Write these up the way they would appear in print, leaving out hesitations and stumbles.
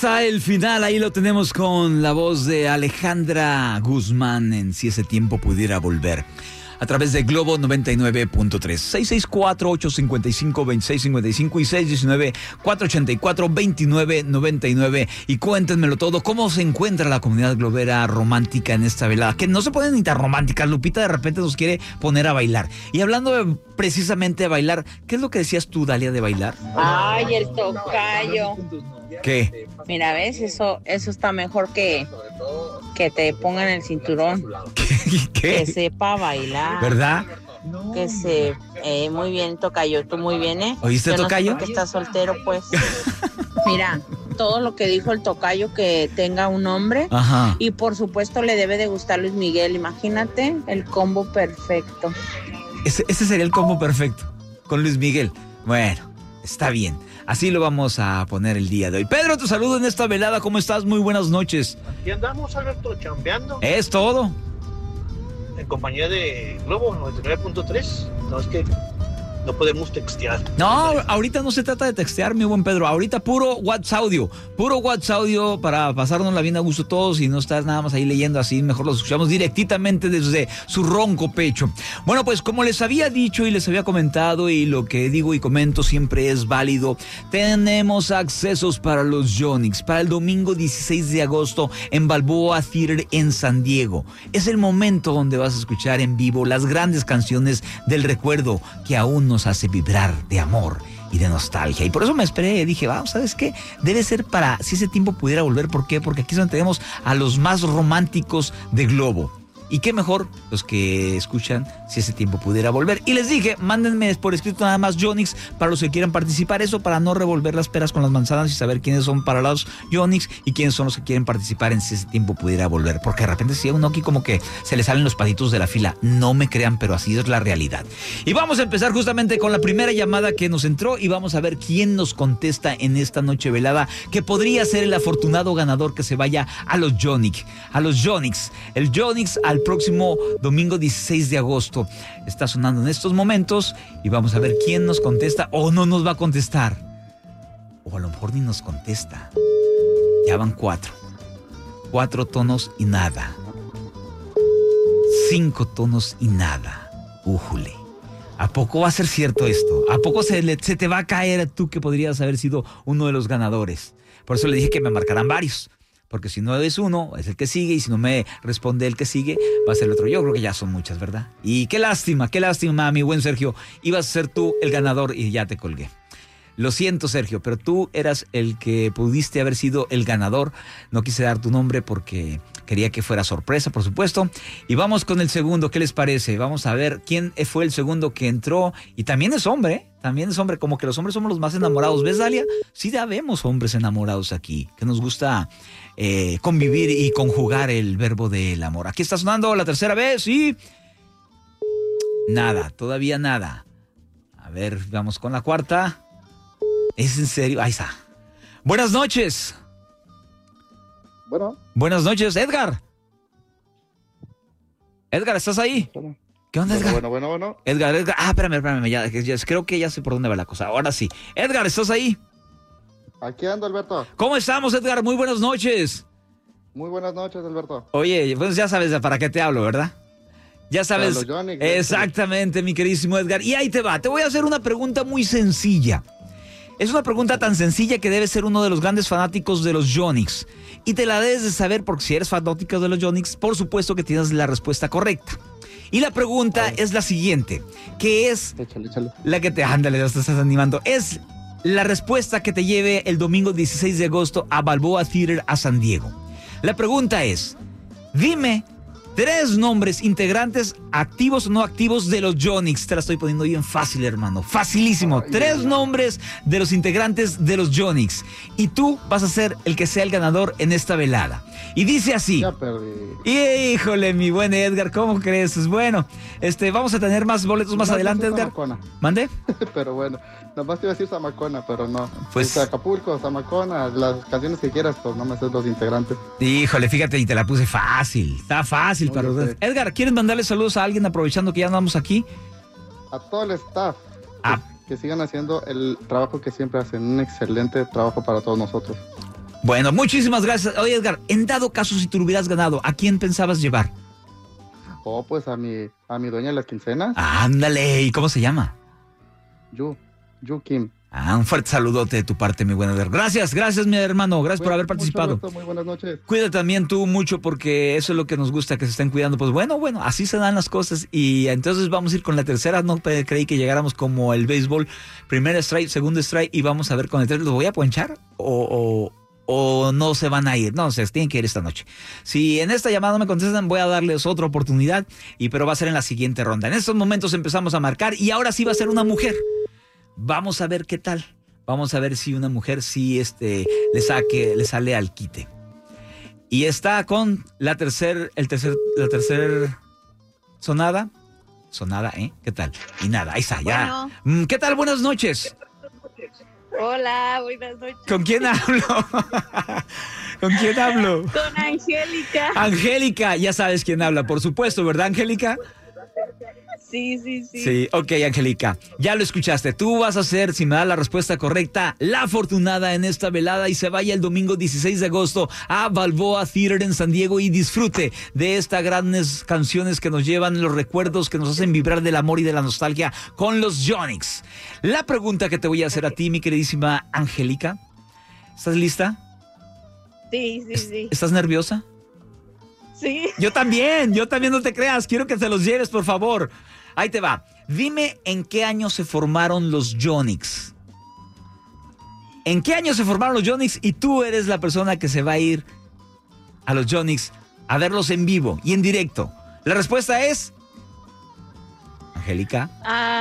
Hasta el final, ahí lo tenemos con la voz de Alejandra Guzmán en Si ese tiempo pudiera volver. A través de Globo 99.3, 664-855-2655 y 619-484-2999. Y cuéntenmelo todo, ¿cómo se encuentra la comunidad globera romántica en esta velada? Que no se ponen ni tan románticas, Lupita de repente nos quiere poner a bailar. Y hablando precisamente de bailar, ¿qué es lo que decías tú, Dalia, de bailar? Ay, el tocayo. ¿Qué? Mira, ¿ves? Eso está mejor que te pongan el cinturón. ¿Qué? Que sepa bailar. ¿Verdad? Que se... muy bien, tocayo. Tú muy bien, ¿eh? ¿Oíste, yo tocayo? No sé por qué estás soltero, pues. Mira, todo lo que dijo el tocayo, que tenga un nombre. Ajá. Y por supuesto le debe de gustar Luis Miguel. Imagínate el combo perfecto. Ese sería el combo perfecto con Luis Miguel. Bueno, está bien. Así lo vamos a poner el día de hoy. Pedro, te saludo en esta velada. ¿Cómo estás? Muy buenas noches. Aquí andamos, Alberto, chambeando. Es todo. En compañía de Globo 99.3. No, es que no podemos textear. No, ahorita no se trata de textear, mi buen Pedro. Ahorita puro WhatsApp audio para pasarnos la bien a gusto todos y no estar nada más ahí leyendo así. Mejor los escuchamos directamente desde su ronco pecho. Bueno, pues como les había dicho y les había comentado, y lo que digo y comento siempre es válido, tenemos accesos para los Yonix para el domingo 16 de agosto en Balboa Theater en San Diego. Es el momento donde vas a escuchar en vivo las grandes canciones del recuerdo que aún nos hace vibrar de amor y de nostalgia. Y por eso me esperé, dije, vamos, ¿sabes qué? Debe ser para si ese tiempo pudiera volver. ¿Por qué? Porque aquí es donde tenemos a los más románticos de Globo. Y qué mejor los que escuchan Si ese tiempo pudiera volver. Y les dije, mándenme por escrito nada más Yonix para los que quieran participar. Eso para no revolver las peras con las manzanas y saber quiénes son para los Yonix y quiénes son los que quieren participar en Si ese tiempo pudiera volver. Porque de repente si a uno aquí como que se le salen los patitos de la fila. No me crean, pero así es la realidad. Y vamos a empezar justamente con la primera llamada que nos entró y vamos a ver quién nos contesta en esta noche velada, que podría ser el afortunado ganador que se vaya a los Yonix. El Yonix al próximo domingo 16 de agosto. Está sonando en estos momentos y vamos a ver quién nos contesta o no nos va a contestar. O a lo mejor ni nos contesta. Ya van 4 tonos y nada. 5 tonos y nada. Újule. ¿A poco va a ser cierto esto? ¿A poco se te va a caer tú que podrías haber sido uno de los ganadores? Por eso le dije que me marcaran varios. Porque si no es uno, es el que sigue. Y si no me responde el que sigue, va a ser el otro. Yo creo que ya son muchas, ¿verdad? Y qué lástima, mi buen Sergio. Ibas a ser tú el ganador y ya te colgué. Lo siento, Sergio, pero tú eras el que pudiste haber sido el ganador. No quise dar tu nombre porque quería que fuera sorpresa, por supuesto. Y vamos con el segundo, ¿qué les parece? Vamos a ver quién fue el segundo que entró. Y también es hombre, ¿eh? También es hombre, como que los hombres somos los más enamorados. ¿Ves, Dalia? Sí, ya vemos hombres enamorados aquí, que nos gusta convivir y conjugar el verbo del amor. Aquí está sonando la tercera vez y... nada, todavía nada. A ver, vamos con la cuarta. ¿Es en serio? Ahí está. Buenas noches. Bueno. Buenas noches, Edgar. Edgar, ¿estás ahí? Bueno. ¿Qué onda, Edgar? Bueno. Edgar. Espérame. Ya, creo que ya sé por dónde va la cosa. Ahora sí. Edgar, ¿estás ahí? Aquí ando, Alberto. ¿Cómo estamos, Edgar? Muy buenas noches. Muy buenas noches, Alberto. Oye, pues ya sabes para qué te hablo, ¿verdad? Ya sabes. Para los Yonix, exactamente, mi queridísimo Edgar. Y ahí te va. Te voy a hacer una pregunta muy sencilla. Es una pregunta tan sencilla que debes ser uno de los grandes fanáticos de los Yonix. Y te la debes de saber porque si eres fanático de los Yonix, por supuesto que tienes la respuesta correcta. Y la pregunta es la siguiente, que es Échale. la que te... Ándale, ya te estás animando. Es la respuesta que te lleve el domingo 16 de agosto a Balboa Theater a San Diego. La pregunta es, dime 3 nombres integrantes activos o no activos de los Yonix. Te la estoy poniendo bien fácil, hermano. Facilísimo. 3 nombres de los integrantes de los Yonix. Y tú vas a ser el que sea el ganador en esta velada. Y dice así. Ya perdí. Híjole, mi buen Edgar, ¿cómo crees? Pues bueno, vamos a tener más boletos más adelante, Edgar. Zamacona. ¿Mande? Pero bueno, nomás te iba a decir Zamacona, pero no. Pues... Acapulco, Zamacona, las canciones que quieras, pues no me sé los integrantes. Híjole, fíjate, y te la puse fácil. Está fácil para ustedes. Edgar, ¿quieres mandarle saludos a alguien aprovechando que ya andamos aquí? A todo el staff. Que sigan haciendo el trabajo que siempre hacen. Un excelente trabajo para todos nosotros. Bueno, muchísimas gracias. Oye, Edgar, en dado caso, si tú lo hubieras ganado, ¿a quién pensabas llevar? Oh, pues a mi dueña de las quincenas, Ándale, ¿y cómo se llama? Yu Kim. Un fuerte saludote de tu parte, mi buen Edgar. Gracias, mi hermano. Gracias por haber participado. Mucho gusto, muy buenas noches. Cuídate también tú mucho porque eso es lo que nos gusta, que se estén cuidando. Pues bueno, así se dan las cosas. Y entonces vamos a ir con la tercera. No creí que llegáramos como el béisbol. Primer strike, segundo strike y vamos a ver con el 3. ¿Los voy a ponchar o no se van a ir? No, se tienen que ir esta noche. Si en esta llamada no me contestan, voy a darles otra oportunidad, pero va a ser en la siguiente ronda. En estos momentos empezamos a marcar y ahora sí va a ser una mujer. Vamos a ver qué tal. Vamos a ver si una mujer sí le sale al quite. Y está con la tercer sonada. Sonada, ¿eh? ¿Qué tal? Y nada, ahí está, ya. Bueno. ¿Qué tal? Buenas noches. Hola, buenas noches. ¿Con quién hablo? ¿Con quién hablo? Con Angélica. Angélica, ya sabes quién habla, por supuesto, ¿verdad, Angélica? Sí. Sí, ok, Angélica, ya lo escuchaste. Tú vas a ser, si me da la respuesta correcta, la afortunada en esta velada y se vaya el domingo 16 de agosto a Balboa Theater en San Diego y disfrute de estas grandes canciones que nos llevan los recuerdos, que nos hacen vibrar del amor y de la nostalgia con los Yonix. La pregunta que te voy a hacer a ti, mi queridísima Angélica, ¿estás lista? Sí. ¿Estás nerviosa? Sí. Yo también, no te creas, quiero que te los lleves, por favor. Ahí te va. Dime en qué año se formaron los Yonix. ¿En qué año se formaron los Yonix? Y tú eres la persona que se va a ir a los Yonix a verlos en vivo y en directo. La respuesta es... Angélica.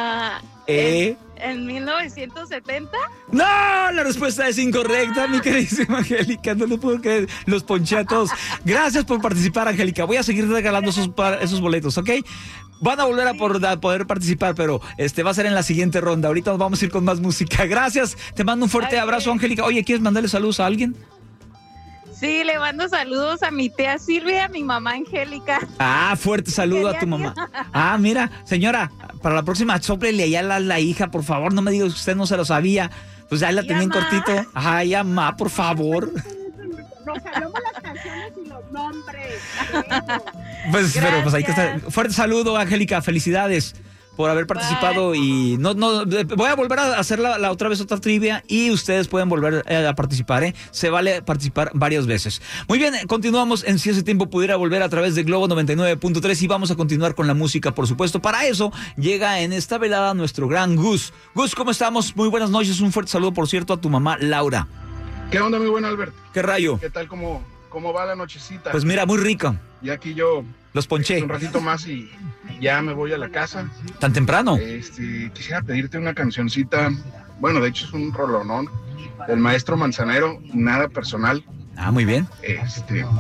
¿En 1970? ¡No! La respuesta es incorrecta, mi queridísima Angélica. No lo puedo creer. Los ponché a todos. Gracias por participar, Angélica. Voy a seguir regalando esos boletos, ¿ok? Van a volver a poder participar, pero va a ser en la siguiente ronda. Ahorita nos vamos a ir con más música. Gracias. Te mando un fuerte abrazo, Angélica. Oye, ¿quieres mandarle saludos a alguien? Sí, le mando saludos a mi tía Silvia y a mi mamá Angélica. Fuerte saludo a tu mamá. Mira, señora, para la próxima, sóplele allá la hija, por favor. No me digas que usted no se lo sabía. Pues ya la tenía en cortito. Ay, mamá, por favor. Nos sabemos las canciones y los nombres. Pues, Gracias. pero pues hay que estar. Fuerte saludo, Angélica. Felicidades por haber participado. Bye. Y no voy a volver a hacer la otra vez otra trivia y ustedes pueden volver a participar, Se vale participar varias veces. Muy bien, continuamos en Si ese tiempo pudiera volver a través de Globo 99.3 y vamos a continuar con la música, por supuesto. Para eso llega en esta velada nuestro gran Gus. Gus, ¿cómo estamos? Muy buenas noches. Un fuerte saludo, por cierto, a tu mamá Laura. ¿Qué onda, mi buen Albert? ¿Qué rayo? ¿Qué tal? ¿Cómo va la nochecita? Pues mira, muy rico. Y aquí yo Los ponché. un ratito más y ya me voy a la casa. ¿Tan temprano? Quisiera pedirte una cancioncita. Bueno, de hecho es un rolonón del maestro Manzanero, Nada Personal. Muy bien.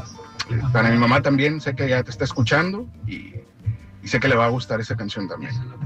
Para mi mamá también, sé que ya te está escuchando y sé que le va a gustar esa canción también.